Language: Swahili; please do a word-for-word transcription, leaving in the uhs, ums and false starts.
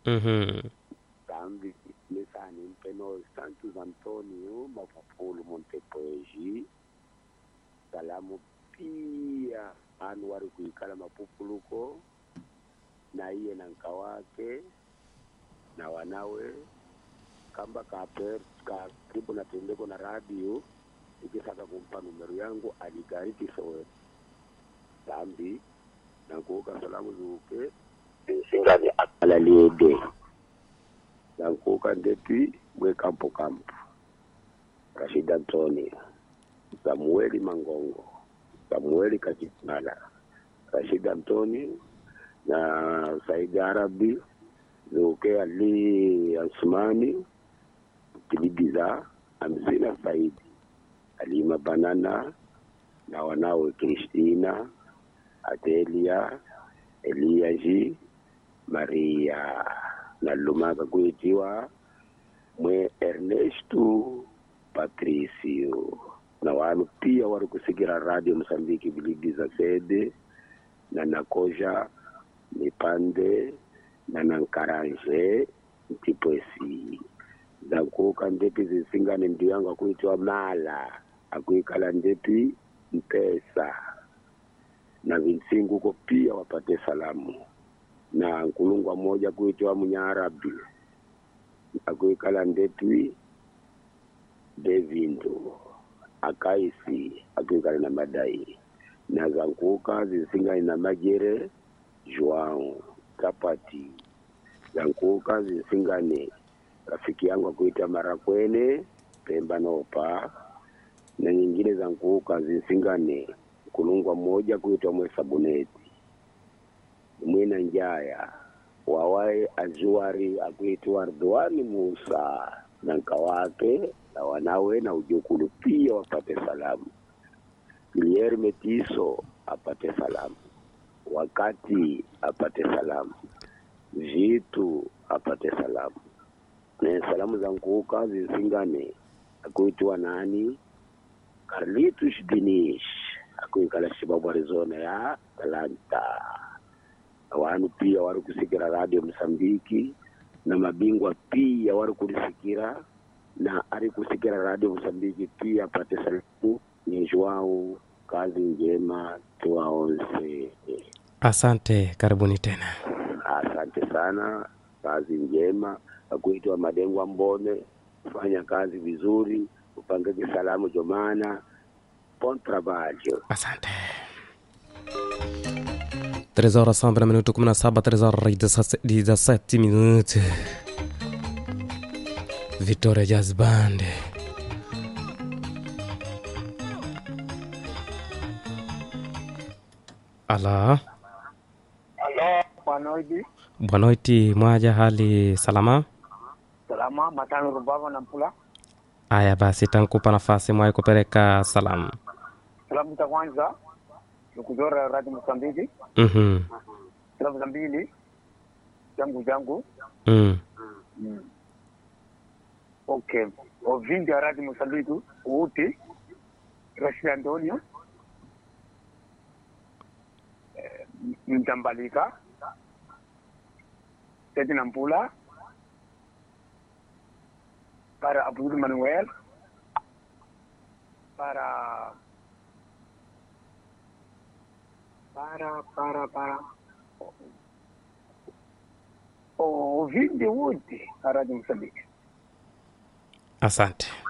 Mhm. Tambi lesani mpeno Santos Antonio Mapupulu Montepuez. Salamu pia anu wari kuikala Mapupuluko na iye na nka wake na wanawe kamba kaper ka karibu na tendeko na radio ikisaka kumpa numero yangu aligariki sowe tambi na kuoka salamu zuke singani akala liede na kuoka ndepi mwe kampo kampo Rashid Antonio Samueli Mangongo Samueli Kachimala Rashid Antonio na Said Arabi zuke Ali Asmani Tilibiza Amzina Saidi Alima Banana na wanawe Kristina Adelia Eliaji Maria na Lumaga kuitiwa mwe Ernesto Patricio na wanu pia wari kusigira radio Msambiki Bilibiza Sede na Nakoja Nipande na Nankaranje Ntipwesi Zankuka ndepi zisingane ndio yangu akuitwa Mala akuikala ndepi Mpesa na Vinsingu huko pia wapate salamu na Nkulungwa moja kuitwa Munyarabi akuikala ndepi Devindo Akaisi akuikala na Madai na Zankuka zisingane na Majere Joao Kapati Zankuka zisingane rafiki yangu akuita Marakwene Pemba Nopa na nyingine za Nkuuka zisingane Kulungwa moja kuitwa Mwesabuneti Mwina Njaya Wawae Azuari akuitwa Arduani Musa na nkawake na wanawe na ujukulu pia wapate salamu. Lier Metiso apate salamu, Wakati apate salamu, Jitu apate salamu. Na salamu za Nkuuka zisingane akuitwa nani Carlitos Dinish akuikala Shibabu Arizona ya Atlanta. Wanu pia wari kusikira radio Msambiki na mabingwa pia wari kusikira na ari kusikira radio Msambiki pia apate salamu. Ni Joao kazi njema tuwaonse. Asante, karibuni tena. Asante sana, kazi njema. Akuitwa Madengwa Mbone, fanya kazi vizuri, upangeke salamu jomana, bon trabalho. Asante. três horas sambra minuto kumi na saba, três horas e dezessete minutos. Vitória Jazz Band. Alô? Alô, boa noite. Boa noite, mwaja hali salama? Salama, Matano Rubava na Mpula. Aya basi tankupa nafasi mwai kupeleka salamu. Salamu za kwanza nikuzora Radio Msambiki. Mhm. Salamu za mbili jangu jangu. Mm. Mm. Okay. Ovingi ya Radio Msambiki wote Rashid Antonio eh, Mtambalika Tete na Mpula para Abdul Manuel, para para para para o vídeo wote a Radio Msambiki. Asante.